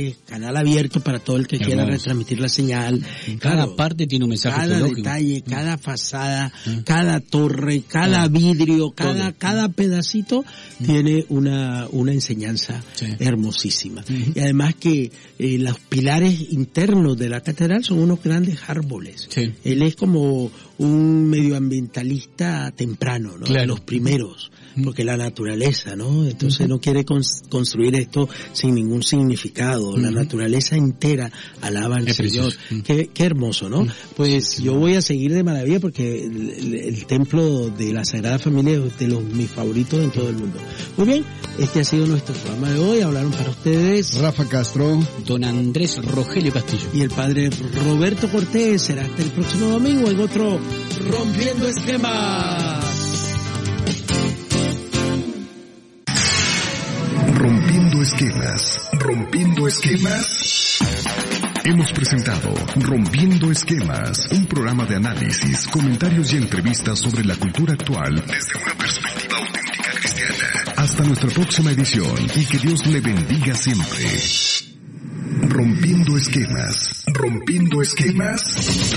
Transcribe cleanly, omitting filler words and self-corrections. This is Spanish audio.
canales, canal abierto para todo el que quiera retransmitir la señal. Cada parte tiene un mensaje cada teológico. Detalle, cada fachada, cada torre, cada vidrio, cada pedacito tiene una enseñanza hermosísima. Y además que los pilares internos de la catedral son unos grandes árboles. Él es como un medioambientalista temprano, ¿no? De los primeros, porque la naturaleza, ¿no? Entonces no quiere construir esto sin ningún significado. La naturaleza entera alaba al Señor. Qué hermoso, ¿no? Pues yo voy a seguir de maravilla porque el templo de la Sagrada Familia es de mis favoritos en todo el mundo. Muy bien, este ha sido nuestro programa de hoy. Hablaron para ustedes Rafa Castro, don Andrés Rogelio Castillo y el padre Roberto Cortés. Será hasta el próximo domingo en otro Rompiendo Esquemas. Rompiendo esquemas. Rompiendo esquemas. Hemos presentado Rompiendo Esquemas, un programa de análisis, comentarios y entrevistas sobre la cultura actual desde una perspectiva auténtica cristiana. Hasta nuestra próxima edición y que Dios le bendiga siempre. Rompiendo esquemas. Rompiendo esquemas.